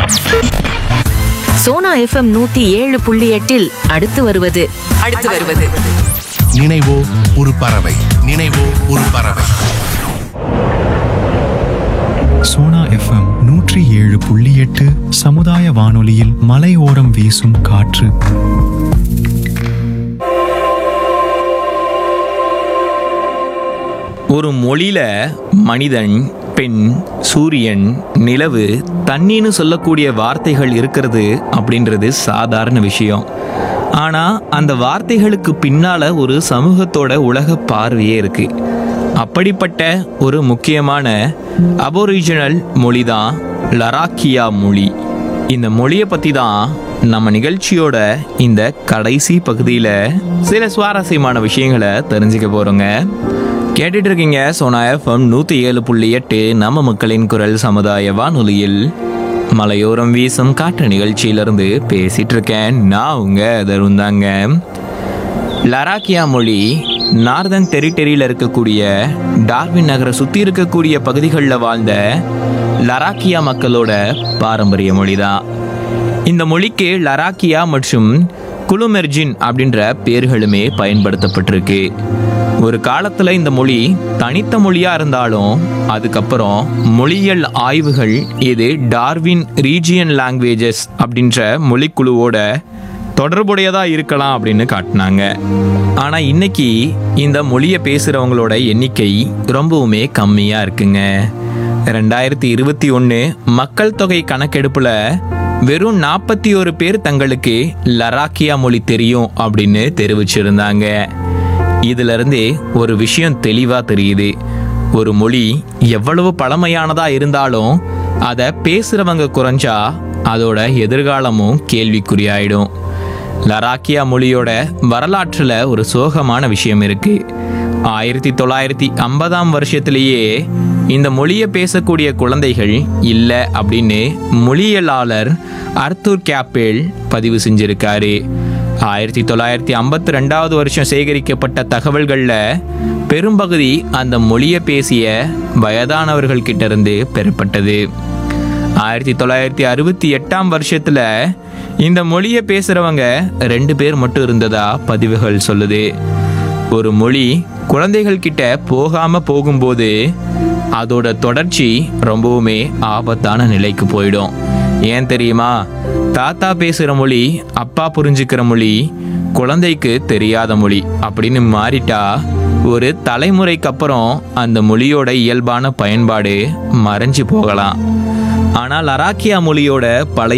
Sona FM 107.8 அடுத்து வருவது நினைவோ ஒரு பறவை. நினைவோ ஒரு பறவை. சோனா FM 107.8 சமுதாய வானொலியில் மலையோரம் வீசும் காற்று. ஒரு மொழியில மனிதன், பெண், சூரியன், நிலவு, தண்ணின்னு சொல்லக்கூடிய வார்த்தைகள் இருக்கிறது அப்படின்றது சாதாரண விஷயம். ஆனால் அந்த வார்த்தைகளுக்கு பின்னால ஒரு சமூகத்தோட உலக பார்வையே இருக்கு. அப்படிப்பட்ட ஒரு முக்கியமான அபோரிஜினல் மொழி தான் லராக்கியா மொழி. இந்த மொழியை பற்றி தான் நம்ம நிகழ்ச்சியோட இந்த கடைசி பகுதியில் சில சுவாரஸ்யமான விஷயங்களை தெரிஞ்சுக்க போகிறோங்க. கேட்டுட்டு இருக்கீங்க சோனா FM 107.8 நம்ம மக்களின் குரல் சமுதாய வானொலியில் மலையோரம் வீசும் காற்று நிகழ்ச்சியிலிருந்து பேசிட்டு இருக்கேன். நான் உங்க தருந்தாங்க. லராக்கியா மொழி நார்தன் டெரிட்டரியில் இருக்கக்கூடிய டார்வின் நகரை சுற்றி இருக்கக்கூடிய பகுதிகளில் வாழ்ந்த லராக்கியா மக்களோட பாரம்பரிய மொழி தான். இந்த மொழிக்கு லராக்கியா மற்றும் குலுமெர்ஜின் அப்படின்ற பேர்களுமே பயன்படுத்தப்பட்டிருக்கு. ஒரு காலத்தில் இந்த மொழி தனித்த மொழியாக இருந்தாலும் அதுக்கப்புறம் மொழியியல் ஆய்வுகள் இது டார்வின் ரீஜியன் லாங்குவேஜஸ் அப்படின்ற மொழிக்குழுவோட தொடர்புடையதாக இருக்கலாம் அப்படின்னு காட்டினாங்க. ஆனால் இன்னைக்கு இந்த மொழியை பேசுகிறவங்களோட எண்ணிக்கை ரொம்பவுமே கம்மியாக இருக்குங்க. 2021 மக்கள் தொகை கணக்கெடுப்பில் வெறும் 41 பேர் தங்களுக்கு லராக்கியா மொழி தெரியும் அப்படின்னு தெரிவிச்சிருந்தாங்க. இதுல இருந்தே ஒரு விஷயம் தெளிவா தெரியுது. ஒரு மொழி எவ்வளவு பழமையானதா இருந்தாலும் அதை பேசுறவங்க குறைஞ்சா அதோட எதிர்காலமும் கேள்விக்குறியாயிடும். லராக்கியா மொழியோட வரலாற்றுல ஒரு சோகமான விஷயம் இருக்கு. 1950ஆம் வருஷத்திலேயே இந்த மொழியை பேசக்கூடிய குழந்தைகள் இல்லை அப்படின்னு மொழியியலாளர் அர்த்தூர் கேப்பேல் பதிவு செஞ்சிருக்காரு. 1952 வருஷம் சேகரிக்கப்பட்ட தகவல்களில் பெரும்பகுதி அந்த மொழியை பேசிய வயதானவர்கள் கிட்ட இருந்து பெறப்பட்டது. 1968ஆம் வருஷத்துல இந்த மொழியை பேசுறவங்க 2 பேர் மட்டும் இருந்ததா பதிவுகள் சொல்லுது. ஒரு மொழி குழந்தைகள் கிட்ட போகாம போகும்போது அதோட தொடர்ச்சி ரொம்பவுமே ஆபத்தான நிலைக்கு போயிடும். ஏன் தெரியுமா? தாத்தா பேசுகிற மொழி, அப்பா புரிஞ்சுக்கிற மொழி, குழந்தைக்கு தெரியாத மொழி அப்படின்னு மாறிட்டா ஒரு தலைமுறைக்கு அப்புறம் அந்த மொழியோட இயல்பான பயன்பாடு மறைஞ்சு போகலாம். ஆனால் லராக்கியா மொழியோட பழைய